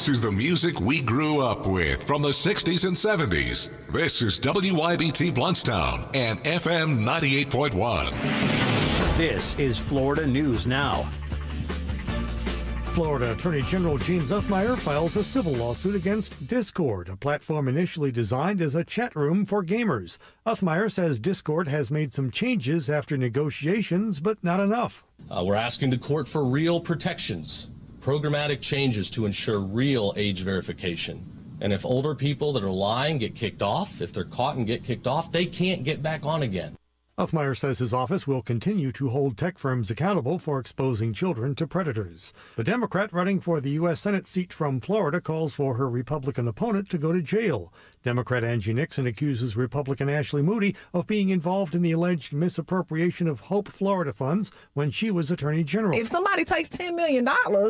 This is the music we grew up with from the 60s and 70s. This is WYBT Blountstown and FM 98.1. This is Florida News Now. Florida Attorney General James Othmeyer files a civil lawsuit against Discord, a platform initially designed as a chat room for gamers. Othmeyer says Discord has made some changes after negotiations, but not enough. We're asking the court for real protections, programmatic changes to ensure real age verification. And if older people that are lying get kicked off, if they're caught and get kicked off, they can't get back on again. Othmeyer says his office will continue to hold tech firms accountable for exposing children to predators. The Democrat running for the U.S. Senate seat from Florida calls for her Republican opponent to go to jail. Democrat Angie Nixon accuses Republican Ashley Moody of being involved in the alleged misappropriation of Hope Florida funds when she was Attorney General. If somebody takes $10 million,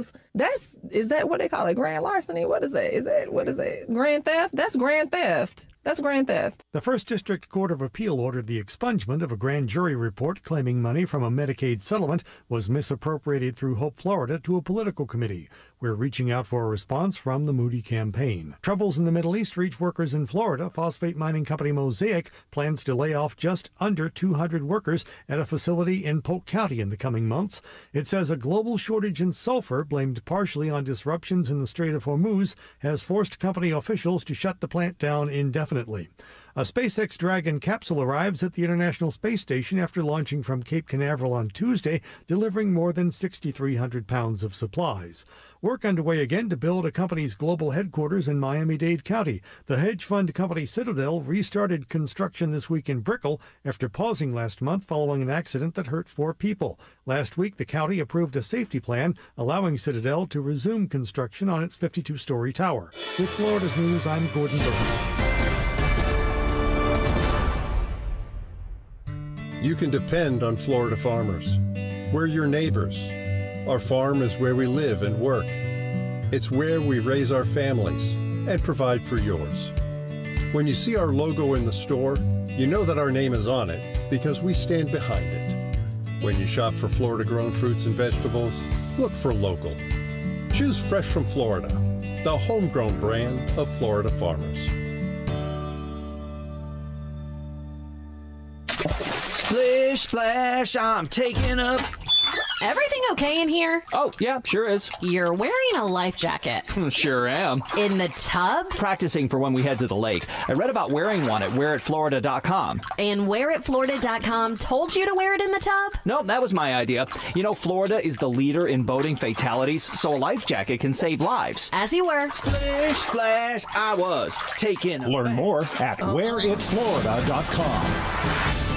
is that what they call it? Grand larceny? What is that? What is that? Grand theft? That's grand theft. That's grand theft. The First District Court of Appeal ordered the expungement of a grand jury report claiming money from a Medicaid settlement was misappropriated through Hope Florida to a political committee. We're reaching out for a response from the Moody campaign. Troubles in the Middle East reach workers in Florida. Phosphate mining company Mosaic plans to lay off just under 200 workers at a facility in Polk County in the coming months. It says a global shortage in sulfur, blamed partially on disruptions in the Strait of Hormuz, has forced company officials to shut the plant down indefinitely. A SpaceX Dragon capsule arrives at the International Space Station after launching from Cape Canaveral on Tuesday, delivering more than 6,300 pounds of supplies. Work underway again to build a company's global headquarters in Miami-Dade County. The hedge fund company Citadel restarted construction this week in Brickell after pausing last month following an accident that hurt 4 people. Last week, the county approved a safety plan allowing Citadel to resume construction on its 52-story tower. With Florida's News, I'm Gordon Burton. You can depend on Florida farmers. We're your neighbors. Our farm is where we live and work. It's where we raise our families and provide for yours. When you see our logo in the store, you know that our name is on it because we stand behind it. When you shop for Florida-grown fruits and vegetables, look for local. Choose Fresh from Florida, the homegrown brand of Florida farmers. Splish, splash, I'm taking up. Everything okay in here? Oh, yeah, sure is. You're wearing a life jacket. Sure am. In the tub? Practicing for when we head to the lake. I read about wearing one at wearitflorida.com. And wearitflorida.com told you to wear it in the tub? Nope, that was my idea. You know, Florida is the leader in boating fatalities, so a life jacket can save lives. As you were. Splish, splash, I was taking. Learn more at wearitflorida.com.